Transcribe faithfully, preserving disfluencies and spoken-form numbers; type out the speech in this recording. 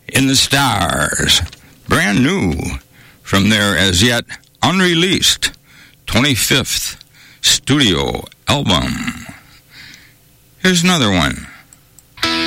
in the Stars, brand new from their as yet unreleased twenty-fifth studio album. Here's another one.